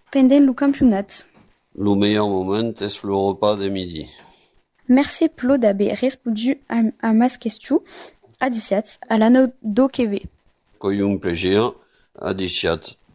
pendant le campionat. Le meilleur moment est le repas de midi. Merci Plo d'aver respondu a mas question adiciat à l'anno do que ve. Coi un plaisir, adiciat.